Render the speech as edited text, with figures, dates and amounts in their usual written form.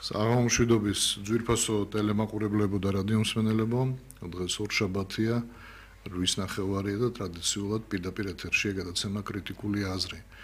აღმშვიდობის ძვირფასო ტელემაყურებლებო და რადიომსმენელებო, დღეს ორშაბათია, 8:30 და ტრადიციულად პირდაპირ ეთერშია გადაცემა კრიტიკული აზრი.